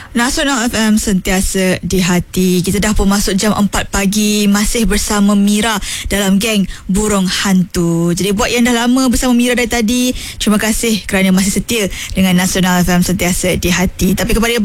Nasional FM sentiasa di hati. Kita dah pun masuk jam 4 pagi, masih bersama Mira dalam geng Burung Hantu. Jadi buat yang dah lama bersama Mira dari tadi, terima kasih kerana masih setia dengan Nasional FM sentiasa di hati. Tapi kepada